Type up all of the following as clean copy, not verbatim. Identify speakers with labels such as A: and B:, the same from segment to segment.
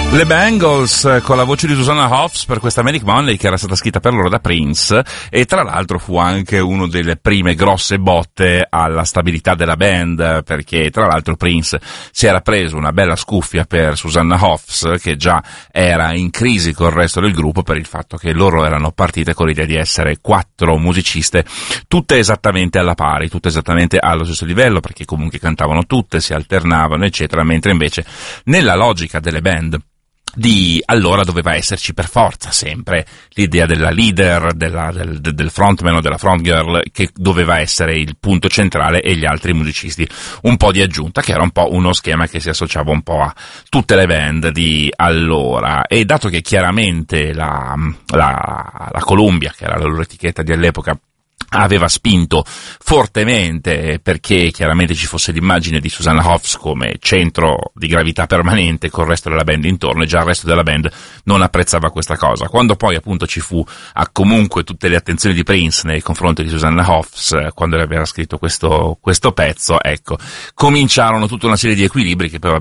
A: Le Bangles con la voce di Susanna Hoffs per questa Manic Monday che era stata scritta per loro da Prince, e tra l'altro fu anche una delle prime grosse botte alla stabilità della band, perché tra l'altro Prince si era preso una bella scuffia per Susanna Hoffs, che già era in crisi col resto del gruppo per il fatto che loro erano partite con l'idea di essere 4 musiciste tutte esattamente alla pari, tutte esattamente allo stesso livello, perché comunque cantavano tutte, si alternavano eccetera, mentre invece nella logica delle band di allora doveva esserci per forza sempre l'idea della leader, del frontman o della frontgirl, che doveva essere il punto centrale, e gli altri musicisti un po' di aggiunta, che era un po' uno schema che si associava un po' a tutte le band di allora. E dato che chiaramente la Columbia, che era la loro etichetta di all'epoca, aveva spinto fortemente perché chiaramente ci fosse l'immagine di Susanna Hoffs come centro di gravità permanente col resto della band intorno, e già il resto della band non apprezzava questa cosa. Quando poi appunto ci fu comunque tutte le attenzioni di Prince nei confronti di Susanna Hoffs, quando le aveva scritto questo pezzo, ecco, cominciarono tutta una serie di equilibri che poi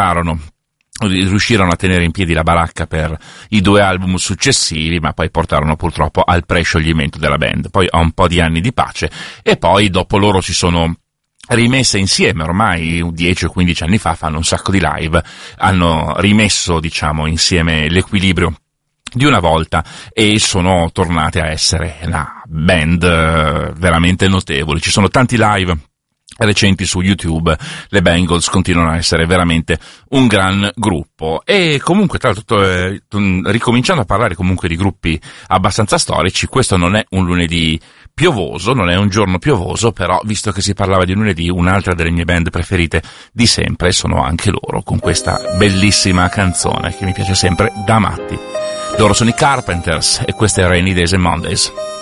A: riuscirono a tenere in piedi la baracca per i 2 album successivi, ma poi portarono purtroppo al prescioglimento della band. Poi a un po' di anni di pace, e poi dopo loro si sono rimesse insieme ormai 10 o 15 anni fa, fanno un sacco di live, hanno rimesso diciamo insieme l'equilibrio di una volta e sono tornate a essere una band veramente notevole. Ci sono tanti live recenti su YouTube, le Bangles continuano a essere veramente un gran gruppo. E comunque tra l'altro ricominciando a parlare comunque di gruppi abbastanza storici, questo non è un lunedì piovoso, non è un giorno piovoso, però visto che si parlava di lunedì, un'altra delle mie band preferite di sempre sono anche loro, con questa bellissima canzone che mi piace sempre da matti. Loro sono i Carpenters e questa è Rainy Days and Mondays.